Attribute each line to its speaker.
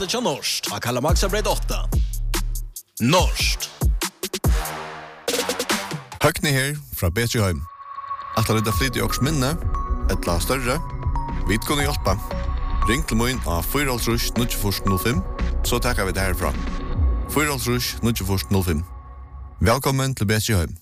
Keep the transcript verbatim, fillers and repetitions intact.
Speaker 1: Det är norskt. Jag kallar Maxa Bredd åtta. Norskt.
Speaker 2: Høgni her fra Betriheim. At la rydda flyt i åks minne, et la større, vi kunne hjelpe. Ring til min av fire null null fem, så takker vi det herfra. fire null null fem. Velkommen til Betriheim.